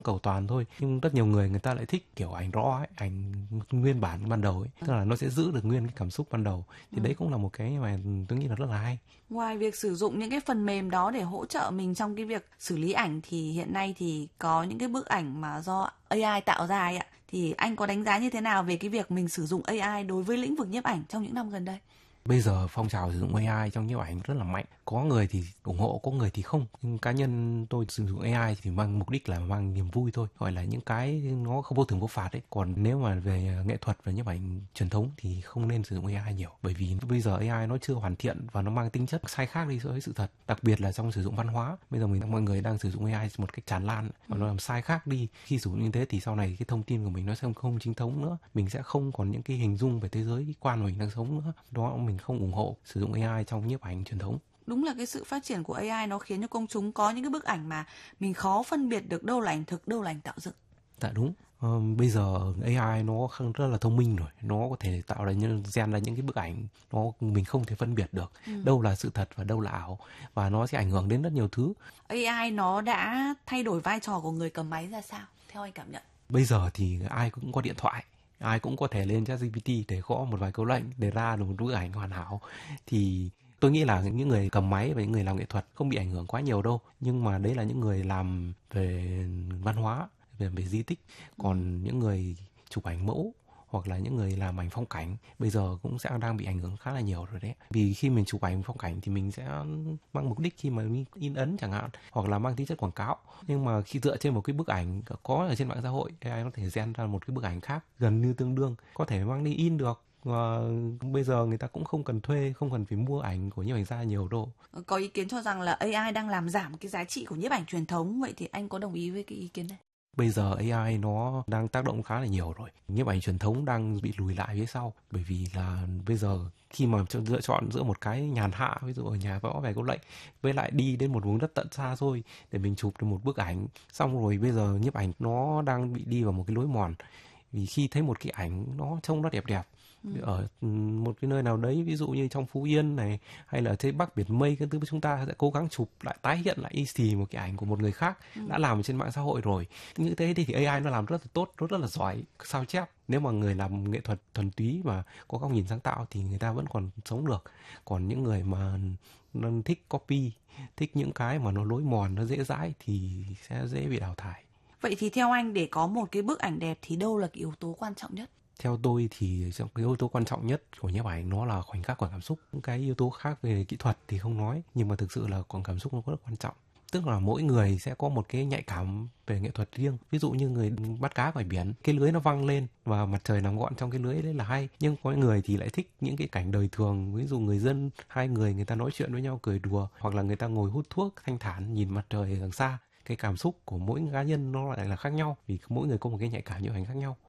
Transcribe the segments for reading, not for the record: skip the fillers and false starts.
cầu toàn thôi. Nhưng rất nhiều người ta lại thích kiểu ảnh raw ấy, ảnh nguyên bản ban đầu ấy, tức là nó sẽ giữ được nguyên cái cảm xúc ban đầu. Thì đấy cũng là một cái mà tôi nghĩ là rất là hay. Ngoài việc sử dụng những cái phần mềm đó để hỗ trợ mình trong cái việc xử lý ảnh thì hiện nay thì có những cái bức ảnh mà do AI tạo ra ấy ạ. Thì anh có đánh giá như thế nào về cái việc mình sử dụng AI đối với lĩnh vực nhiếp ảnh trong những năm gần đây? Bây giờ phong trào sử dụng AI trong nhiếp ảnh rất là mạnh. Có người thì ủng hộ, có người thì không. Nhưng cá nhân tôi sử dụng AI thì mang mục đích là mang niềm vui thôi. Gọi là những cái nó không vô thưởng vô phạt ấy. Còn nếu mà về nghệ thuật và nhiếp ảnh truyền thống thì không nên sử dụng AI nhiều. Bởi vì bây giờ AI nó chưa hoàn thiện và nó mang tính chất sai khác đi so với sự thật. Đặc biệt là trong sử dụng văn hóa. Bây giờ mọi người đang sử dụng AI một cách tràn lan và nó làm sai khác đi. Khi sử dụng như thế thì sau này cái thông tin của mình nó sẽ không chính thống nữa. Mình sẽ không còn những cái hình dung về thế giới quan mà mình đang sống nữa. Đó, mình không ủng hộ sử dụng AI trong nhiếp ảnh truyền thống. Đúng là cái sự phát triển của AI nó khiến cho công chúng có những cái bức ảnh mà mình khó phân biệt được đâu là ảnh thực, đâu là ảnh tạo dựng. Dạ đúng. Bây giờ AI nó rất là thông minh rồi, nó có thể tạo ra gen ra những cái bức ảnh mình không thể phân biệt được đâu là sự thật và đâu là ảo, và nó sẽ ảnh hưởng đến rất nhiều thứ. AI nó đã thay đổi vai trò của người cầm máy ra sao theo anh cảm nhận? Bây giờ thì ai cũng có điện thoại, ai cũng có thể lên ChatGPT để gõ một vài câu lệnh để ra được một bức ảnh hoàn hảo. Thì tôi nghĩ là những người cầm máy và những người làm nghệ thuật không bị ảnh hưởng quá nhiều đâu. Nhưng mà đấy là những người làm về văn hóa, về di tích. Còn những người chụp ảnh mẫu hoặc là những người làm ảnh phong cảnh bây giờ cũng sẽ đang bị ảnh hưởng khá là nhiều rồi đấy. Vì khi mình chụp ảnh phong cảnh thì mình sẽ mang mục đích khi mà in ấn chẳng hạn, hoặc là mang tính chất quảng cáo. Nhưng mà khi dựa trên một cái bức ảnh có ở trên mạng xã hội, AI có thể gen ra một cái bức ảnh khác gần như tương đương, có thể mang đi in được. Và bây giờ người ta cũng không cần thuê, không cần phải mua ảnh của nhiếp ảnh gia nhiều đâu. Có ý kiến cho rằng là AI đang làm giảm cái giá trị của nhiếp ảnh truyền thống, vậy thì anh có đồng ý với cái ý kiến này? Bây giờ AI nó đang tác động khá là nhiều rồi. Nhiếp ảnh truyền thống đang bị lùi lại phía sau. Bởi vì là bây giờ khi mà lựa chọn giữa một cái nhàn hạ, ví dụ ở nhà gõ vài câu lệnh, với lại đi đến một vùng đất tận xa xôi để mình chụp được một bức ảnh. Xong rồi bây giờ nhiếp ảnh nó đang bị đi vào một cái lối mòn. Vì khi thấy một cái ảnh nó trông nó đẹp đẹp ở một cái nơi nào đấy, ví dụ như trong Phú Yên này hay là trên Bắc Biển Mây, cái thứ chúng ta sẽ cố gắng chụp lại, tái hiện lại y xì một cái ảnh của một người khác đã làm trên mạng xã hội rồi. Như thế thì AI nó làm rất là tốt, rất là giỏi sao chép. Nếu mà người làm nghệ thuật thuần túy và có góc nhìn sáng tạo thì người ta vẫn còn sống được. Còn những người mà thích copy, thích những cái mà nó lối mòn, nó dễ dãi thì sẽ dễ bị đào thải. Vậy thì theo anh, để có một cái bức ảnh đẹp thì đâu là cái yếu tố quan trọng nhất? Theo tôi thì cái yếu tố quan trọng nhất của nhiếp ảnh nó là khoảnh khắc và cảm xúc. Những cái yếu tố khác về kỹ thuật thì không nói, nhưng mà thực sự là còn cảm xúc nó rất quan trọng. Tức là mỗi người sẽ có một cái nhạy cảm về nghệ thuật riêng. Ví dụ như người bắt cá ngoài biển, cái lưới nó văng lên và mặt trời nằm gọn trong cái lưới đấy là hay. Nhưng có người thì lại thích những cái cảnh đời thường. Ví dụ người dân, hai người ta nói chuyện với nhau cười đùa, hoặc là người ta ngồi hút thuốc thanh thản nhìn mặt trời đằng xa. Cái cảm xúc của mỗi cá nhân nó lại là khác nhau, vì mỗi người có một cái nhạy cảm nhiếp ảnh khác nhau.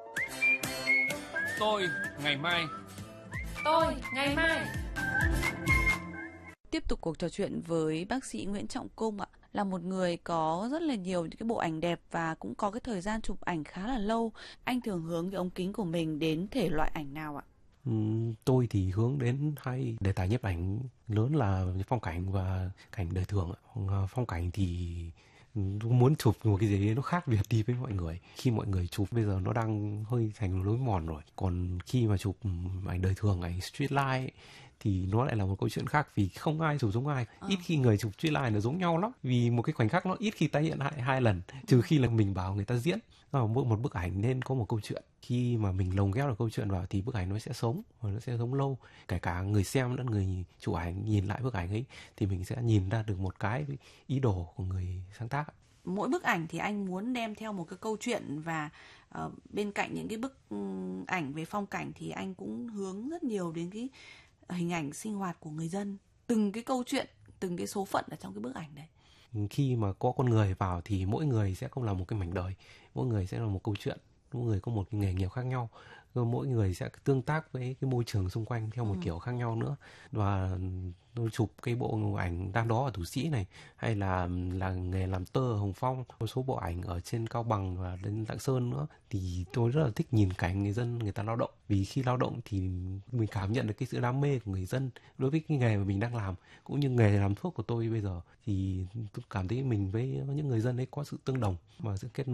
Tôi ngày mai. Tôi ngày mai. Tiếp tục cuộc trò chuyện với bác sĩ Nguyễn Trọng Cung ạ, là một người có rất là nhiều những cái bộ ảnh đẹp và cũng có cái thời gian chụp ảnh khá là lâu. Anh thường hướng cái ống kính của mình đến thể loại ảnh nào ạ? Tôi thì hướng đến hai đề tài nhiếp ảnh lớn là phong cảnh và cảnh đời thường. Phong cảnh thì muốn chụp một cái gì nó khác biệt đi với mọi người. Khi mọi người chụp bây giờ nó đang hơi thành lối mòn rồi. Còn khi mà chụp ảnh đời thường, ảnh street life ấy, thì nó lại là một câu chuyện khác, vì không ai chụp giống ai. Ít khi người chụp street life là giống nhau lắm, vì một cái khoảnh khắc nó ít khi tái hiện lại hai lần, trừ khi là mình bảo người ta diễn. Một bức ảnh nên có một câu chuyện. Khi mà mình lồng ghép được câu chuyện vào thì bức ảnh nó sẽ sống và nó sẽ sống lâu. Kể cả người xem lẫn người chụp ảnh nhìn lại bức ảnh ấy thì mình sẽ nhìn ra được một cái ý đồ của người sáng tác. Mỗi bức ảnh thì anh muốn đem theo một cái câu chuyện, và bên cạnh những cái bức ảnh về phong cảnh thì anh cũng hướng rất nhiều đến cái hình ảnh sinh hoạt của người dân, từng cái câu chuyện, từng cái số phận ở trong cái bức ảnh đấy. Khi mà có con người vào thì mỗi người sẽ không là một cái mảnh đời, mỗi người sẽ là một câu chuyện, mỗi người có một cái nghề nghiệp khác nhau. rồi mỗi người sẽ tương tác với cái môi trường xung quanh theo một kiểu khác nhau nữa. Và tôi chụp cái bộ ảnh Đan Đó ở Thủ Sĩ này, hay là nghề làm tơ ở Hồng Phong, một số bộ ảnh ở trên Cao Bằng và đến Lạng Sơn nữa, thì tôi rất là thích nhìn cảnh người dân người ta lao động. Vì khi lao động thì mình cảm nhận được cái sự đam mê của người dân đối với cái nghề mà mình đang làm, cũng như nghề làm thuốc của tôi bây giờ, thì tôi cảm thấy mình với những người dân ấy có sự tương đồng và sự kết nối